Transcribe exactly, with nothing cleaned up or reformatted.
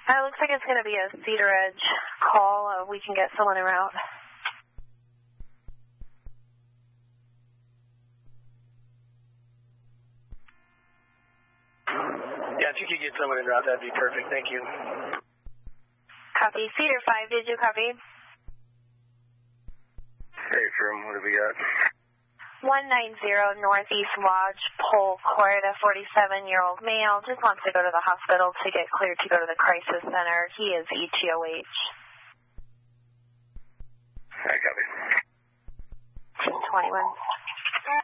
Uh, looks like it's going to be a Cedar Edge call. Uh, we can get someone en route. Yeah, if you could get someone en route, that'd be perfect. Thank you. Copy. Cedar five, did you copy? Hey, Firm, what have we got? one ninety Northeast Lodge, Pole Court, a forty-seven-year-old male. Just wants to go to the hospital to get cleared to go to the crisis center. He is E T O H. I copy. twenty-one.